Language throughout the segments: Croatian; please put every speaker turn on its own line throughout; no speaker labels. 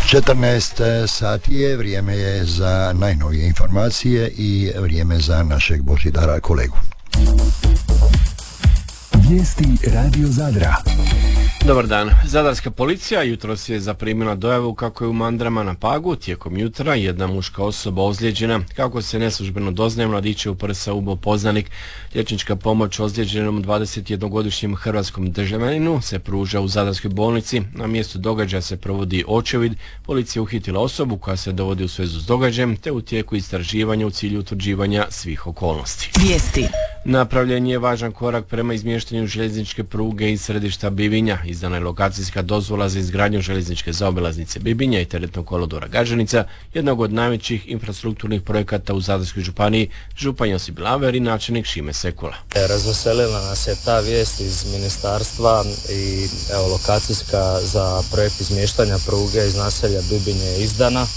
14 sati je, vrijeme je za najnovije informacije i vrijeme za našeg Božidara kolegu.
Vijesti Radio Zadra.
Dobar dan. Zadarska policija jutros je zaprimila dojavu kako je u Mandrama na Pagu tijekom jutra jedna muška osoba ozlijeđena. Kako se neslužbeno doznaje, mladić je u prsa ubao poznanik. Liječnička pomoć ozlijeđenom 21-godišnjem hrvatskom državljaninu se pruža u Zadarskoj bolnici. Na mjestu događaja se provodi očevid. Policija uhitila osobu koja se dovodi u svezu s događajem te u tijeku istraživanja u cilju utvrđivanja svih okolnosti.
Vijesti.
Napravljen je važan korak prema izmještanju željezničke pruge iz središta Bibinja. Izdana je lokacijska dozvola za izgradnju željezničke zaobilaznice Bibinja i teretnog kolodvora Gaženica, jednog od najvećih infrastrukturnih projekata u Zadarskoj županiji, župan Josip Laver i načelnik Šime Sekula.
Razveselila nas je ta vijest iz ministarstva i lokacijska za projekt izmještanja pruge iz naselja Bibinje je izdana.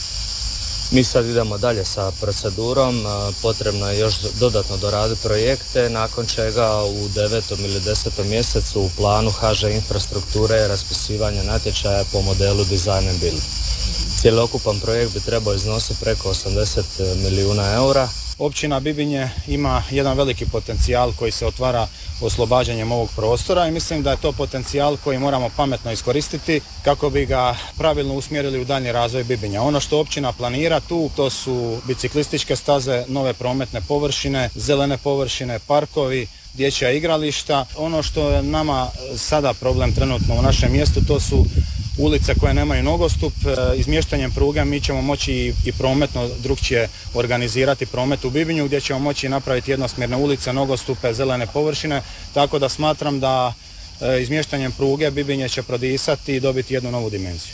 Mi sad idemo dalje sa procedurom, potrebno je još dodatno doraditi projekte, nakon čega u 9. ili 10. mjesecu u planu HŽ infrastrukture je raspisivanje natječaja po modelu Design and Build. Cjelokupan projekt bi trebao iznositi preko 80 milijuna eura.
Općina Bibinje ima jedan veliki potencijal koji se otvara oslobađanjem ovog prostora i mislim da je to potencijal koji moramo pametno iskoristiti kako bi ga pravilno usmjerili u daljnji razvoj Bibinja. Ono što općina planira tu, to su biciklističke staze, nove prometne površine, zelene površine, parkovi, dječja igrališta. Ono što je nama sada problem trenutno u našem mjestu, to su ulice koje nemaju nogostup. Izmještanjem pruge mi ćemo moći i prometno drukčije organizirati promet u Bibinju, gdje ćemo moći napraviti jednosmjerne ulice, nogostupe, zelene površine, tako da smatram da izmještanjem pruge Bibinje će prodisati i dobiti jednu novu dimenziju.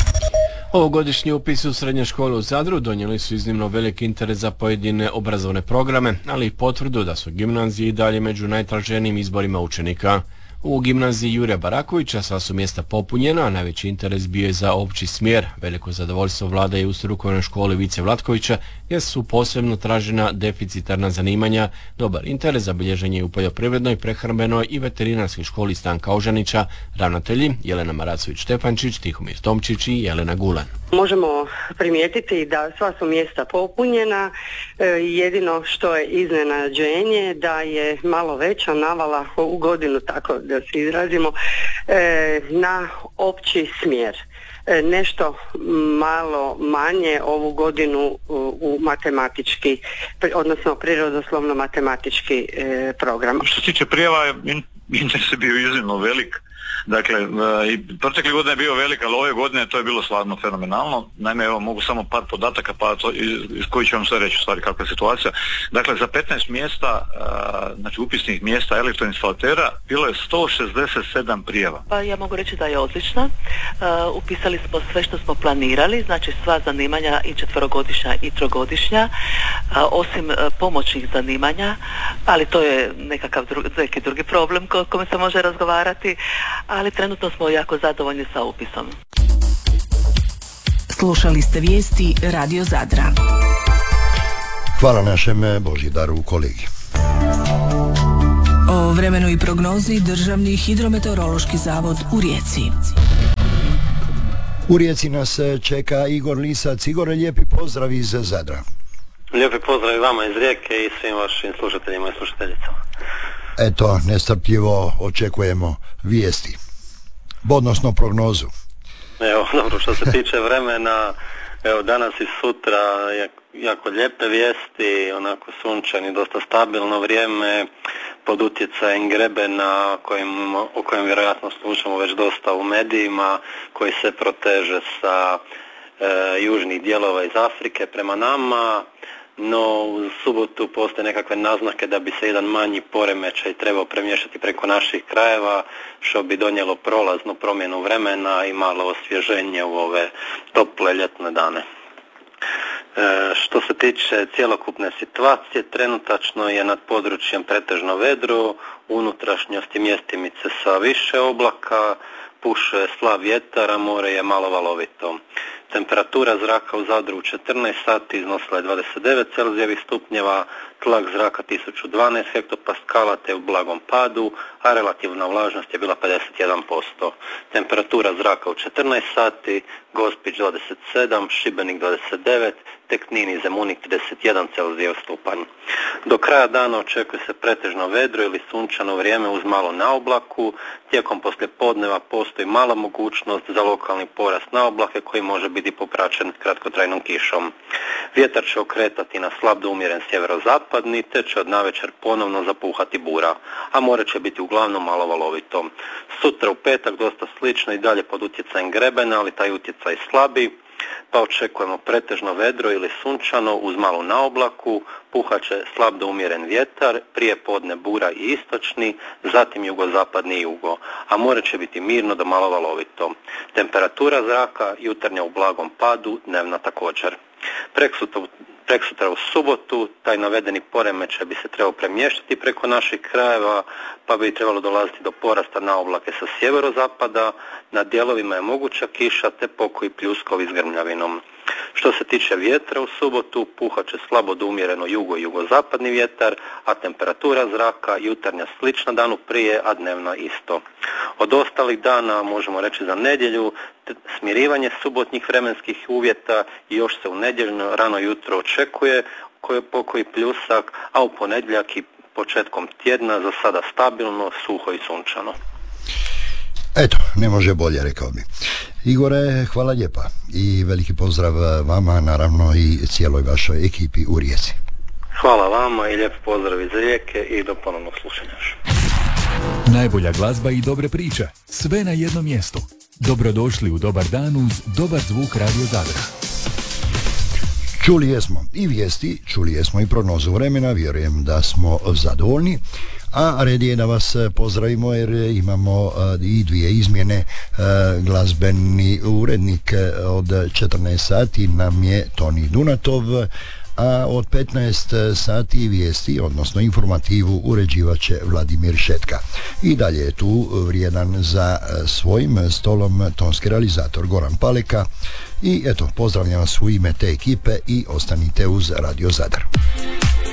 Ovogodišnji upisi u srednje škole u Zadru donijeli su iznimno veliki interes za pojedine obrazovne programe, ali i potvrdu da su gimnazije i dalje među najtraženijim izborima učenika. U gimnaziji Jurija Barakovića sva su mjesta popunjena, a najveći interes bio je za opći smjer. Veliko zadovoljstvo vlada je u strukovnoj školi Vice Vlatkovića, jer su posebno tražena deficitarna zanimanja. Dobar interes zabilježen je u poljoprivrednoj, prehrambenoj i veterinarskoj školi Stanka Ožanića. Ravnatelji Jelena Maracović-Štefančić, Tihomir Tomčić i Jelena Gulan.
Možemo primijetiti da sva su mjesta popunjena, jedino što je iznenađenje da je malo veća navala u godinu, tako da se izrazimo, na opći smjer. Nešto malo manje ovu godinu u matematički, odnosno prirodoslovno-matematički program.
Što se tiče prijava, interes je bio iznimno velik. Dakle, i protekle godine je bio velik, ali ove godine to je bilo stvarno fenomenalno. Naime, evo, mogu samo par podataka, pa to, iz koji ću vam sve reći u stvari kakva je situacija. Dakle, za 15 mjesta, znači upisnih mjesta elektroinstalatera, bilo je 167 prijava.
Pa ja mogu reći da je odlična. Upisali smo sve što smo planirali, znači sva zanimanja i četverogodišnja i trogodišnja, osim pomoćnih zanimanja, ali to je neki drugi problem o kome se može razgovarati, ali trenutno smo jako zadovoljni sa upisom.
Slušali ste vijesti Radio Zadra.
Hvala našem Božidaru kolegi.
O vremenu i prognozi Državni hidrometeorološki zavod u Rijeci.
U Rijeci nas čeka Igor Lisac. Igor, lijepi pozdrav iz Zadra.
Lijepi pozdrav i vama iz Rijeke i svim vašim slušateljima i slušateljicama.
Eto, nestrpljivo očekujemo vijesti, odnosno prognozu.
Evo, dobro, što se tiče vremena, evo danas i sutra jako lijepe vijesti, onako sunčani, dosta stabilno vrijeme, pod utjecajem grebena o kojem vjerojatno slušamo već dosta u medijima, koji se proteže sa južnih dijelova iz Afrike prema nama. No u subotu postoje nekakve naznake da bi se jedan manji poremećaj trebao premješati preko naših krajeva, što bi donijelo prolaznu promjenu vremena i malo osvježenje u ove tople ljetne dane. Što se tiče cjelokupne situacije, trenutačno je nad područjem pretežno vedro, unutrašnjosti mjestimice sa više oblaka, puše slab vjetar, a more je malo valovito. Temperatura zraka u Zadru u 14 sati iznosila je 29 Celzijevih stupnjeva, tlak zraka 1012 hektopaskala te u blagom padu, a relativna vlažnost je bila 51%. Temperatura zraka u 14 sati, Gospić 27, Šibenik 29, te Knin i Zemunik 31 Celzijev stupanj. Do kraja dana očekuje se pretežno vedro ili sunčano vrijeme uz malo naoblaku. Tijekom poslijepodneva postoji mala mogućnost za lokalni porast naoblake koji može biti popraćen kratkotrajnom kišom. Vjetar će okretati na slab do umjeren sjeverozapadni te će od navečer ponovno zapuhati bura, a more će biti uglavnom malo valovito. Sutra u petak dosta slično i dalje pod utjecajem grebena, ali taj utjecaj slabi, pa očekujemo pretežno vedro ili sunčano uz malu naoblaku, puhat će slab do umjeren vjetar, prije podne bura i istočni, zatim jugozapadni jugo, a more će biti mirno do malo valovito. Temperatura zraka jutarnja u blagom padu, dnevna također. Preksutra u subotu taj navedeni poremećaj bi se trebao premještati preko naših krajeva, pa bi trebalo dolaziti do porasta naoblake sa sjeverozapada, na dijelovima je moguća kiša te pokoji pljuskovi s grmljavinom. Što se tiče vjetra u subotu, puhat će slabo do umjereno jugo i jugozapadni vjetar, a temperatura zraka jutarnja slična danu prije, a dnevna isto. Od ostalih dana možemo reći za nedjelju, smirivanje subotnjih vremenskih uvjeta i još se u nedjeljno rano jutro očekuje pokoji pljusak, a u ponedjeljak i početkom tjedna za sada stabilno, suho i sunčano.
Eto, ne može bolje, rekao bi. Igore, hvala lijepa i veliki pozdrav vama, naravno i cijeloj vašoj ekipi u Rijeci.
Hvala vama i lijep pozdrav iz Rijeke i do ponovnog slušanja.
Najbolja glazba i dobre priče, sve na jednom mjestu. Dobrodošli u Dobar dan uz dobar zvuk Radio Zadra.
Čuli jesmo i vijesti, čuli jesmo i prognozu vremena, vjerujem da smo zadovoljni. A red je da vas pozdravimo jer imamo i dvije izmjene. Glazbeni urednik od 14 sati nam je Toni Dunatov, a od 15 sati vijesti, odnosno informativu, uređivat će Vladimir Šetka. I dalje je tu vrijedan za svojim stolom tonski realizator Goran Paleka. I eto, pozdravljam vas u ime te ekipe i ostanite uz Radio Zadar.